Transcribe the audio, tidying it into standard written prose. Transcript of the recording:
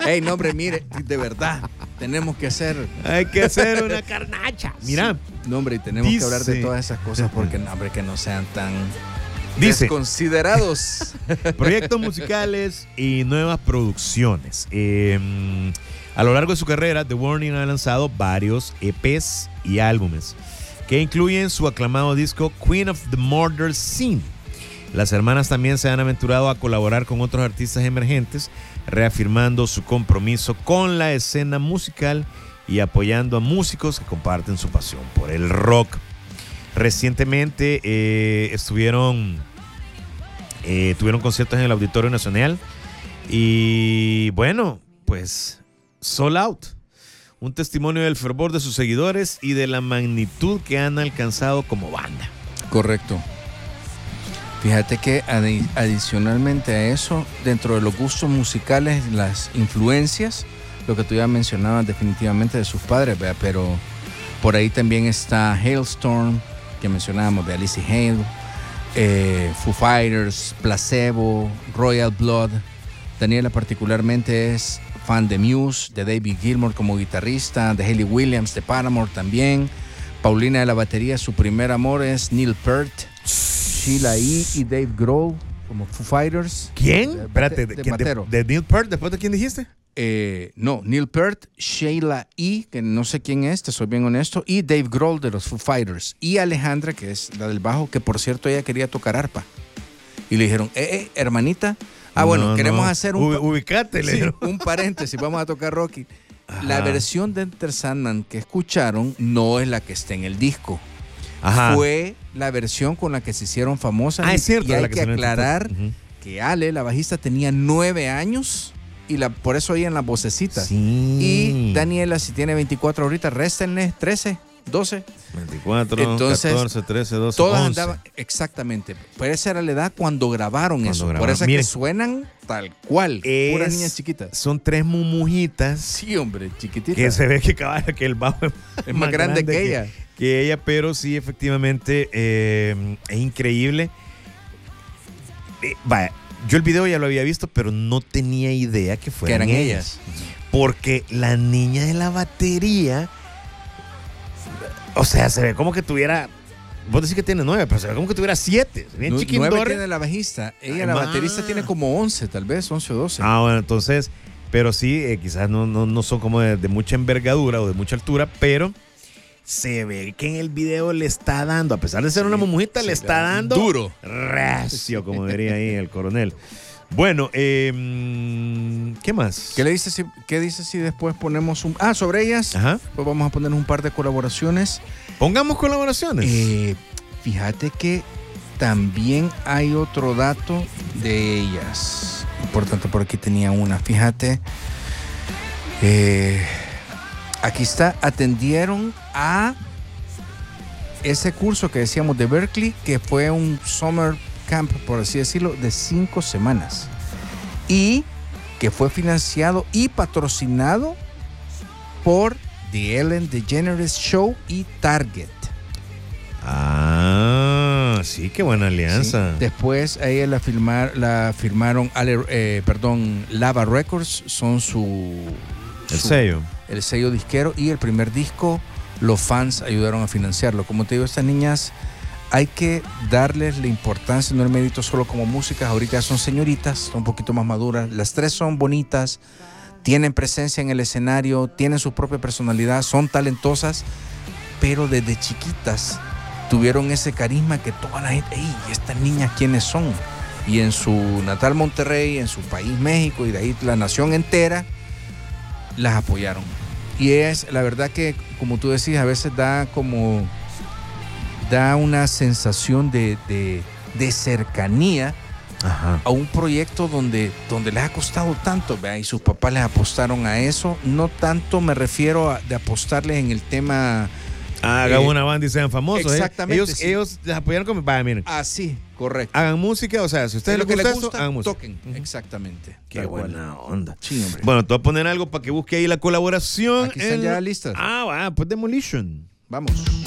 Ey, no, hombre, mire, de verdad, tenemos que hacer... Hay que hacer una carnacha. Mira. Sí. No, hombre, tenemos que hablar de todas esas cosas porque, no, hombre, que no sean tan... desconsiderados. Proyectos musicales y nuevas producciones. A lo largo de su carrera, The Warning ha lanzado varios EPs y álbumes que incluyen su aclamado disco Queen of the Murder Scene. Las hermanas también se han aventurado a colaborar con otros artistas emergentes, reafirmando su compromiso con la escena musical y apoyando a músicos que comparten su pasión por el rock. Recientemente tuvieron conciertos en el Auditorio Nacional y bueno, pues sold out. Un testimonio del fervor de sus seguidores y de la magnitud que han alcanzado como banda. Correcto. Fíjate que adicionalmente a eso, dentro de los gustos musicales, las influencias, lo que tú ya mencionabas definitivamente de sus padres, ¿verdad? Pero por ahí también está Hailstorm, que mencionábamos, de Lizzie Hale, Foo Fighters, Placebo, Royal Blood. Daniela particularmente es fan de Muse, de David Gilmour como guitarrista, de Hayley Williams, de Paramore también. Paulina de la batería, su primer amor es Neil Peart. Sheila E. y Dave Grohl como Foo Fighters. ¿Quién? Espérate, ¿de Neil Peart? ¿Después de quién dijiste? No, Neil Peart, Sheila E., que no sé quién es, te soy bien honesto, y Dave Grohl de los Foo Fighters. Y Alejandra, que es la del bajo, que por cierto ella quería tocar arpa. Y le dijeron, hermanita, queremos hacer ubicate, sí, un paréntesis, vamos a tocar Rocky. Ajá. La versión de Enter Sandman que escucharon no es la que está en el disco. Ajá. Fue la versión con la que se hicieron famosas. Es cierto. Y hay que aclarar que Ale, la bajista, tenía 9 años y por eso oían las vocecitas. Sí. Y Daniela, si tiene 24 ahorita, réstenle 13, 12. 24, entonces, 14, 13, 12, todas 11. Andaban, exactamente. Pero esa era la edad cuando grabaron eso. Por eso es que suenan tal cual. Puras niñas chiquitas. Son 3 mumujitas. Sí, hombre, chiquititas. Que se ve que el bajo es más grande que ella. Que ella, pero sí, efectivamente, es increíble. Vaya, yo el video ya lo había visto, pero no tenía idea que fueran ellas. Porque la niña de la batería, o sea, se ve como que tuviera, vos decís que tiene 9, pero se ve como que tuviera 7. Bien 9 tiene la bajista. Ella, la baterista, tiene como 11, tal vez, 11 o 12. Bueno, entonces, pero sí, quizás no son como de mucha envergadura o de mucha altura, pero se ve que en el video le está dando, a pesar de ser una mumujita, le está dando duro, recio, como diría ahí el coronel. Bueno, ¿qué más? ¿Qué dice si después ponemos sobre ellas? Ajá. Pues vamos a poner un par de colaboraciones. Pongamos colaboraciones. Fíjate que también hay otro dato de ellas. Importante, por aquí tenía una. Fíjate. Aquí está, atendieron a ese curso que decíamos de Berklee, que fue un summer camp, por así decirlo, de 5 semanas. Y que fue financiado y patrocinado por The Ellen DeGeneres Show y Target. Sí, qué buena alianza. Sí. Después a ella la firmaron Lava Records, son el sello. El sello disquero, y el primer disco los fans ayudaron a financiarlo. Como te digo, estas niñas hay que darles la importancia, no el mérito solo como músicas. Ahorita son señoritas, son un poquito más maduras. Las 3 son bonitas, tienen presencia en el escenario, tienen su propia personalidad, son talentosas, pero desde chiquitas tuvieron ese carisma que toda la gente, ¿estas niñas quiénes son? Y en su natal Monterrey, en su país México y de ahí la nación entera las apoyaron. Y es la verdad que, como tú decís, a veces da una sensación de cercanía. Ajá. A un proyecto donde les ha costado tanto, ¿verdad? Y sus papás les apostaron a eso. No tanto me refiero de apostarles en el tema. Hagan una banda y sean famosos. Exactamente. Ellos les apoyaron como, miren. Así, correcto. Hagan música, o sea, si a ustedes les gusta esto, hagan música. Toquen. Exactamente. Qué buena onda. Sí, hombre. Bueno, te voy a poner algo para que busque ahí la colaboración. Aquí están ya listas. Pues Demolition. Vamos.